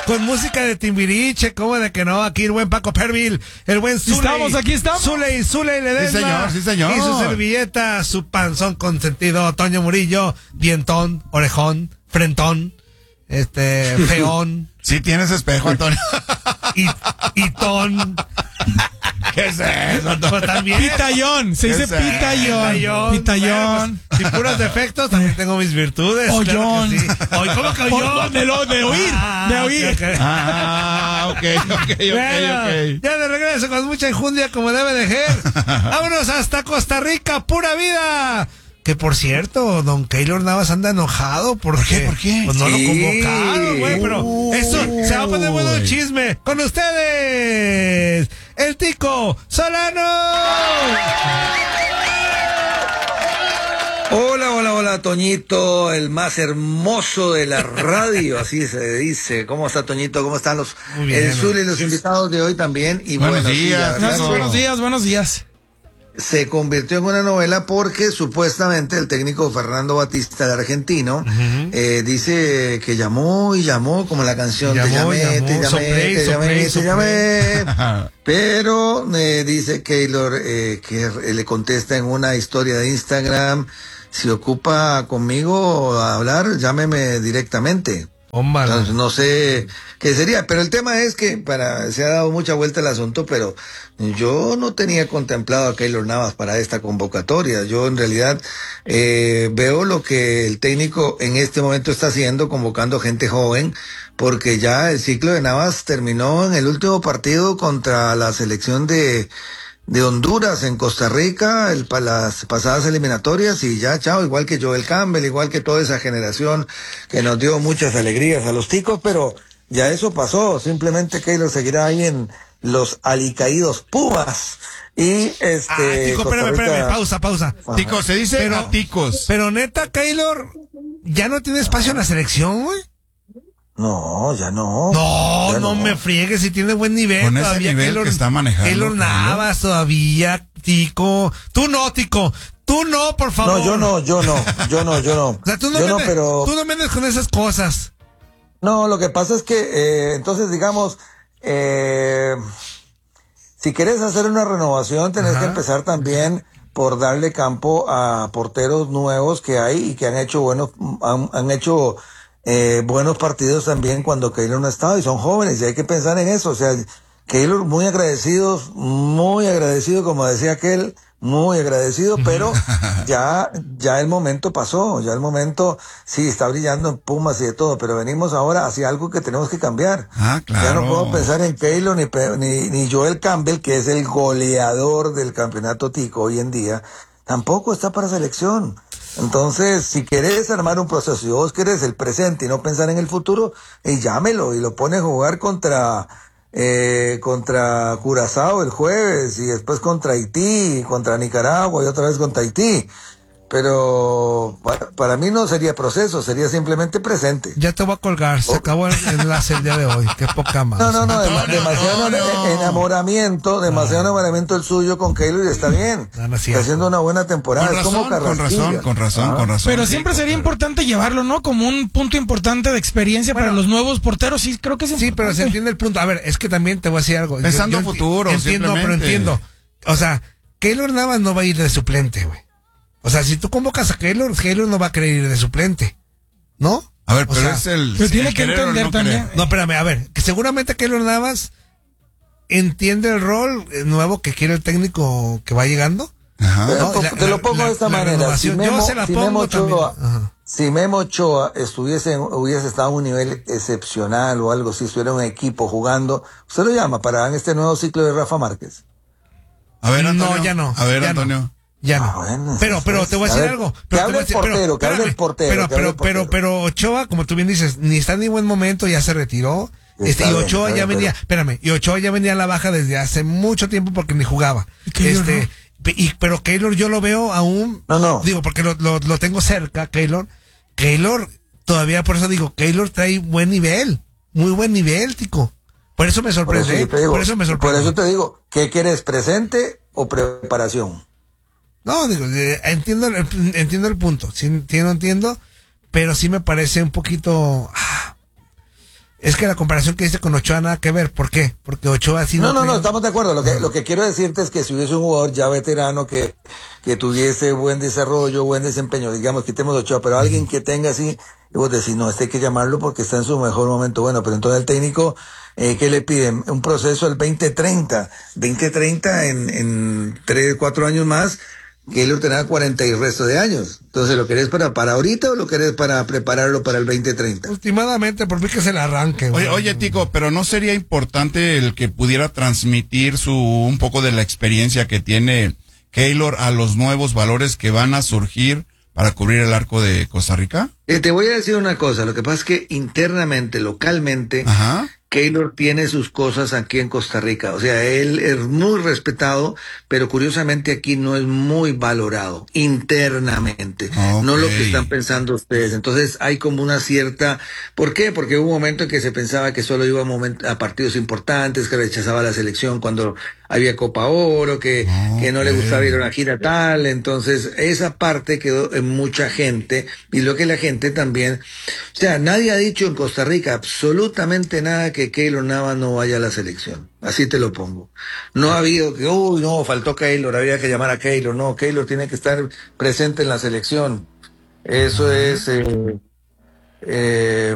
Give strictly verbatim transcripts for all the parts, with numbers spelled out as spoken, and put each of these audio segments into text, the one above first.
con música de Timbiriche, ¿cómo de que no? Aquí el buen Paco Pervil, el buen Zuley. Estamos, aquí estamos. Zuley, Zuley Ledesma. Sí, señor, sí, señor. Y su servilleta, su panzón consentido, Toño Murillo, dientón, orejón, frentón, este, feón. Sí tienes espejo, Antonio. Y, y ton. ¿Qué es eso, Antonio? Pues también. Pitayón, se dice ¿Qué es eso? pitayón. Pitayón. Bueno, pues, sin puros defectos, también tengo mis virtudes. Ollón. Claro sí. Oy, ¿cómo que ollón? De, lo, de oír, Ah, de oír. ok, ok. Ah, ok, ok, ok, Bueno, ok. ya de regreso con mucha enjundia como debe de ser. Vámonos hasta Costa Rica, pura vida. Que por cierto, don Keylor Navas anda enojado porque ¿Por qué? ¿Por qué? Pues no Sí. lo convocaron, güey, pero Uy. eso se va a poner bueno el chisme. Con ustedes, el Tico Solano. Hola, hola, hola, Toñito, el más hermoso de la radio, así se dice. ¿Cómo está, Toñito? ¿Cómo están los Muy bien, el Zul y los invitados de hoy también? Y Buenos bueno, sí, días, la verdad Gracias, que buenos días, buenos días. se convirtió en una novela porque supuestamente el técnico Fernando Batista, el argentino, eh, dice que llamó y llamó, como la canción, te Llamó, llamé, llamó, te llamé, soplé, te soplé, llamé, te llamé. Ajá. Pero eh, dice Keylor eh, que eh, le contesta en una historia de Instagram, si ocupa conmigo a hablar, llámeme directamente. Hombre. Entonces, no sé qué sería, pero el tema es que para se ha dado mucha vuelta el asunto, pero yo no tenía contemplado a Keylor Navas para esta convocatoria. Yo en realidad eh, veo lo que el técnico en este momento está haciendo, convocando gente joven, porque ya el ciclo de Navas terminó en el último partido contra la selección de de Honduras en Costa Rica, el, para las pasadas eliminatorias, y ya, chao, igual que Joel Campbell, igual que toda esa generación que nos dio muchas alegrías a los ticos, pero ya eso pasó, simplemente Keylor seguirá ahí en los alicaídos Pumas, y este... Ah, Tico, Costa espérame, Rica- espérame, pausa, pausa. Ajá. Tico, se dice Pero- a ticos. Pero neta, Keylor, ¿ya no tiene espacio en la selección, güey? No, ya no. No, Ya no me friegues, si tiene buen nivel. Con ese todavía nivel Keylor, que está manejando, Keylor Keylor. Navas todavía, Tico. Tú no, Tico. Tú no, por favor. No, yo no, yo no, yo no, yo no. O sea, tú no, yo no, vendes, pero... tú no vendes con esas cosas. No, lo que pasa es que, eh, entonces, digamos, eh, si quieres hacer una renovación, tenés Ajá. que empezar también por darle campo a porteros nuevos que hay y que han hecho buenos, han, han hecho eh, buenos partidos también cuando Keylor no ha estado, y son jóvenes y hay que pensar en eso. O sea, Keylor muy agradecidos, muy agradecido, como decía aquel, muy agradecido, pero ya, ya el momento pasó, ya el momento, sí, está brillando en Pumas y de todo, pero venimos ahora hacia algo que tenemos que cambiar. Ah, claro. Ya no puedo pensar en Keylor ni, pe- ni, ni Joel Campbell, que es el goleador del campeonato tico hoy en día, tampoco está para selección. Entonces, si querés armar un proceso, si vos querés el presente y no pensar en el futuro, y llámelo y lo pone a jugar contra eh, contra Curazao el jueves, y después contra Haití, y contra Nicaragua y otra vez contra Haití. Pero para, para mí no sería proceso, sería simplemente presente. Ya te voy a colgar, se acabó el enlace el día de hoy. Qué poca más. No, no, no, Antonio, dema- demasiado Antonio. enamoramiento, demasiado enamoramiento el suyo con Keylor, y está bien. No, no es Está cierto. haciendo una buena temporada. Con es como razón, con Carrasquilla. razón, con razón, Ah. con razón. Pero sí, siempre sería pero- importante llevarlo, ¿no? Como un punto importante de experiencia para los nuevos porteros. Sí, creo que es Sí, pero se importante. entiende el punto. A ver, es que también te voy a decir algo. Pensando enti- futuro, Entiendo, pero simplemente. entiendo. O sea, Keylor Navas no va a ir de suplente, güey. O sea, si tú convocas a Keylor, Keylor no va a querer ir de suplente. ¿No? A ver, O pero sea, es el. pero tiene el que querer o entender no también. querer. No, espérame, a ver, que seguramente Keylor Navas entiende el rol eh, nuevo que quiere el técnico que va llegando. Ajá. Te, No, lo- la- te lo la- pongo la- de esta la manera. Si renovación, yo Memo, se la si pongo Memo también. Ochoa, Ajá. si Memo Ochoa estuviese, en- hubiese estado a un nivel excepcional o algo, si estuviera en un equipo jugando, usted lo llama para en este nuevo ciclo de Rafa Márquez. A ver, Antonio. No, ya no. A ver, ya no. Antonio. Ya no. Ah, bueno, pero, eso pero es. te voy a A decir ver, algo. que Pero te hable voy a el decir- portero, pero, que hable el espérame, portero, Pero, que hable pero, el pero, portero. pero Ochoa, como tú bien dices, ni está ni buen momento, ya se retiró. Está Este, y bien, Ochoa está ya bien, venía, pero- espérame, y Ochoa ya venía a la baja desde hace mucho tiempo porque ni jugaba. ¿Y Keylor Este, pe- y, pero Keylor yo lo veo aún, No, no. digo, porque lo, lo, lo tengo cerca, Keylor. Keylor, todavía por eso digo, Keylor trae buen nivel, muy buen nivel, tico. Por eso me Por eso, sorprende, yo te digo, por eso me por sorprende. eso te digo, ¿qué quieres, presente o preparación? No, digo, eh, entiendo, el, entiendo el punto, sí, entiendo, entiendo, pero sí me parece un poquito, ah, es que la comparación que hice con Ochoa nada que ver. ¿Por qué? Porque Ochoa sí No, no... no, no, estamos de acuerdo. Lo que, lo que quiero decirte es que si hubiese un jugador ya veterano que, que tuviese buen desarrollo, buen desempeño, digamos, quitemos Ochoa, pero alguien que tenga así, y vos decís, no, este hay que llamarlo porque está en su mejor momento. Bueno, pero entonces el técnico, eh, ¿qué le piden? Un proceso al veinte treinta. veinte treinta en, en tres, cuatro años más, que él tendrá cuarenta y el resto de años. Entonces, ¿lo querés para, para ahorita o lo querés para prepararlo para el veinte treinta? Últimamente, por mí que se le arranque. Oye, güey. oye, Tico, pero ¿no sería importante el que pudiera transmitir su un poco de la experiencia que tiene Keylor a los nuevos valores que van a surgir para cubrir el arco de Costa Rica? Eh, te voy a decir una cosa, lo que pasa es que internamente, localmente, Ajá. Keylor tiene sus cosas aquí en Costa Rica. O sea, él es muy respetado, pero curiosamente aquí no es muy valorado internamente. Okay. No lo que están pensando ustedes. Entonces hay como una cierta... ¿Por qué? Porque hubo un momento en que se pensaba que solo iba a, moment... a partidos importantes, que rechazaba la selección cuando había Copa Oro, que, okay. que no le gustaba ir a una gira tal. Entonces esa parte quedó en mucha gente. Y lo que la gente también... O sea, nadie ha dicho en Costa Rica absolutamente nada que que Keylor Navas no vaya a la selección. Así te lo pongo. No ha habido que, uy, no, faltó Keylor, había que llamar a Keylor. No, Keylor tiene que estar presente en la selección. Eso es... Eh, eh,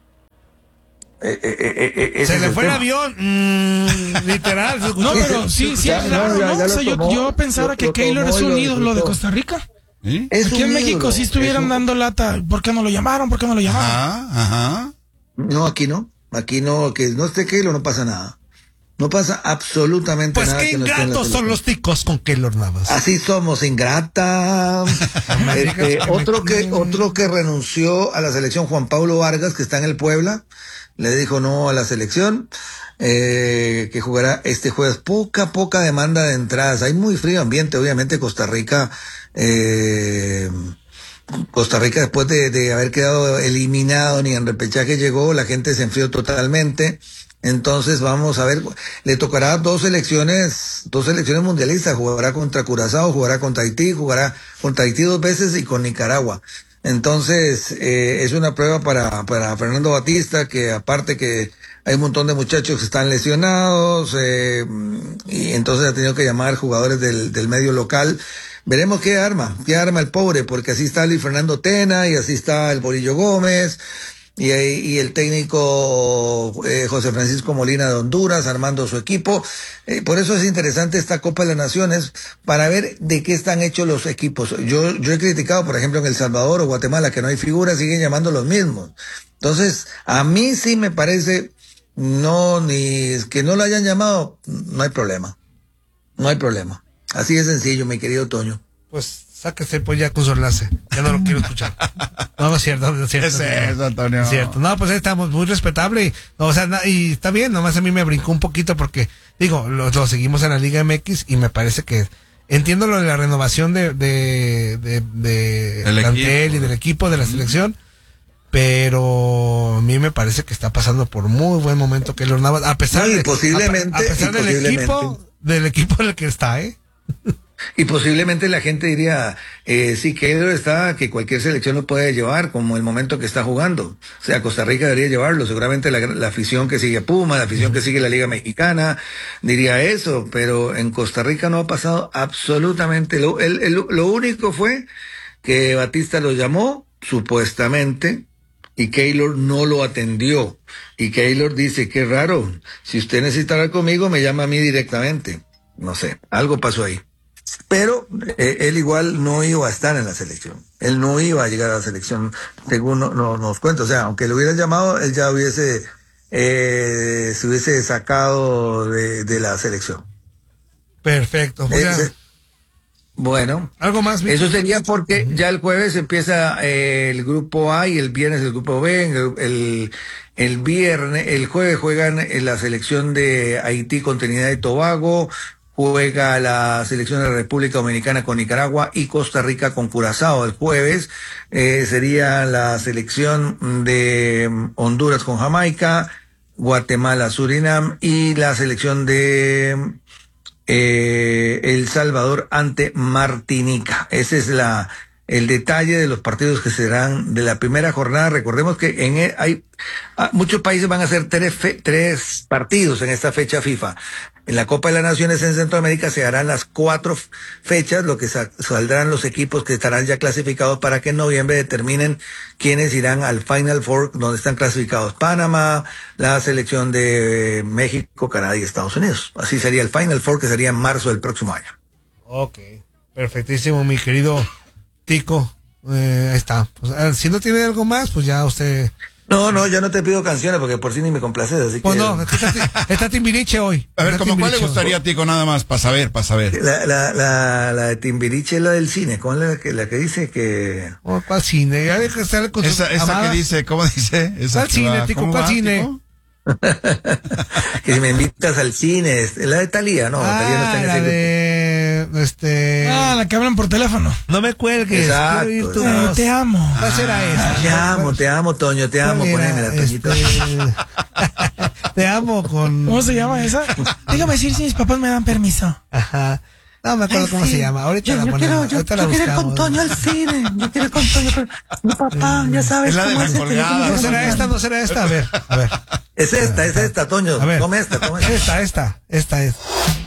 eh, eh, eh, se le fue el avión, mm, literal. No, pero sí, sí, ya, es raro, no, ya, ¿no? ya O sea, yo, tomó, yo pensara lo, que lo Keylor tomó es un lo ídolo de disfrutó. Costa Rica. ¿Sí? Es Aquí un en México ídolo, sí estuvieran un... dando lata. ¿Por qué no lo llamaron? ¿Por qué no lo llamaron? Ajá, ajá. No, aquí no. Aquí no, que no esté Keylor no pasa nada. No pasa absolutamente pues nada. Pues qué que no esté en la ingratos son los ticos con Keylor Navas. Así somos, ingrata. este, otro que otro que renunció a la selección, Juan Pablo Vargas, que está en el Puebla, le dijo no a la selección, eh, que jugará este jueves. Poca, poca demanda de entradas. Hay muy frío ambiente, obviamente Costa Rica, eh, Costa Rica después de, de haber quedado eliminado, ni en repechaje llegó, la gente se enfrió totalmente. Entonces vamos a ver, le tocará dos selecciones, dos selecciones mundialistas, jugará contra Curazao, jugará contra Haití, jugará contra Haití dos veces y con Nicaragua. Entonces eh, es una prueba para, para Fernando Batista, que aparte que hay un montón de muchachos que están lesionados, eh, y entonces ha tenido que llamar jugadores del, del medio local. Veremos qué arma, qué arma el pobre, porque así está Luis Fernando Tena y así está el Bolillo Gómez. Y, y el técnico eh, José Francisco Molina de Honduras armando su equipo. Eh, por eso es interesante esta Copa de las Naciones, para ver de qué están hechos los equipos. Yo, yo he criticado, por ejemplo, en El Salvador o Guatemala, que no hay figuras, siguen llamando los mismos. Entonces, a mí sí me parece, no, ni que no lo hayan llamado, no hay problema. No hay problema. Así de sencillo, mi querido Toño. Pues sáquese pues ya con su enlace. Ya no lo quiero escuchar. No, no es cierto, no es cierto. Es eso, Antonio. Es cierto. No, pues ahí estamos, muy respetable. Y, no, o sea, na, y está bien, nomás a mí me brincó un poquito porque, digo, lo, lo seguimos en la Liga M X y me parece que entiendo lo de la renovación de, de, de, de el plantel equipo. y del equipo, de la selección, pero a mí me parece que está pasando por muy buen momento Keylor Navas, a pesar No, y de, posiblemente, a, a pesar y del posiblemente. equipo, del equipo en el que está, ¿eh? Y posiblemente la gente diría, eh, sí, Keylor está, que cualquier selección lo puede llevar, como el momento que está jugando. O sea, Costa Rica debería llevarlo. Seguramente la, la afición que sigue a Puma, la afición que sigue la Liga Mexicana, diría eso. Pero en Costa Rica no ha pasado absolutamente. Lo, el, el, lo único fue que Batista lo llamó, supuestamente, y Keylor no lo atendió. Y Keylor dice, qué raro, si usted necesita hablar conmigo, me llama a mí directamente. No sé, algo pasó ahí. Pero eh, él igual no iba a estar en la selección. Él no iba a llegar a la selección, según no, no, nos cuenta. O sea, aunque lo hubieran llamado, él ya hubiese, eh, se hubiese sacado de, de la selección. Perfecto. O sea, Ese, bueno, algo más. Eso sería porque uh-huh. ya el jueves empieza eh, el grupo A y el viernes el grupo B. El, el, el viernes, el jueves juegan en la selección de Haití con Trinidad y Tobago. Juega la selección de la República Dominicana con Nicaragua y Costa Rica con Curazao. El jueves eh, sería la selección de Honduras con Jamaica, Guatemala, Surinam y la selección de eh, El Salvador ante Martinica. Esa es la el detalle de los partidos que serán de la primera jornada. Recordemos que en el, hay ah, muchos países van a hacer tres, fe, tres partidos en esta fecha FIFA. En la Copa de las Naciones en Centroamérica se harán las cuatro fechas, lo que sa saldrán los equipos que estarán ya clasificados para que en noviembre determinen quiénes irán al Final Four, donde están clasificados Panamá, la selección de México, Canadá y Estados Unidos. Así sería el Final Four, que sería en marzo del próximo año. Ok, perfectísimo, mi querido Tico. Eh, ahí está. Pues, si no tiene algo más, pues ya usted... No, no, ya no te pido canciones porque por si ni me complaces, así pues que... no, está, está Timbiriche hoy. A ver, Está ¿cómo cuál le Timbiriche gustaría a Tico nada más? Para saber, para saber. La, la, la, la de Timbiriche es la del cine, ¿cómo es la que, la que dice que... Oh, ¿cuál cine? Ya deja de estar con sus Esa, esa amadas. que dice, ¿cómo dice? Esa ¿Cuál que cine, va, Tico? ¿cómo ¿Cuál va, cine? Tico? que si me invitas al cine, es la de Thalía, no, Ah, Thalía no está en la ese grupo. de... Este... Ah, la que hablan por teléfono. No me cuelgues. Exacto, quiero oír tu exacto. voz. Te amo. ¿Cuál será esa? Te amo, te amo, Toño, te amo, ¿Cuál era? ponémela, Toñito. Este, Te amo con... ¿Cómo se llama esa? Dígame decir si mis papás me dan permiso. Ajá. No me acuerdo Ay, cómo sí. se llama. Ahorita yo, la yo ponemos. quiero, yo, Ahorita la yo quiero ir con buscamos. Toño al cine. Yo quiero ir con Toño. Pero mi papá, ya sabes Es la de cómo la es el colgada. teléfono. ¿No será esta? ¿No será esta? A ver, a ver. Es esta, es esta, Toño, A ver. toma esta, toma esta. Esta, esta. Esta es.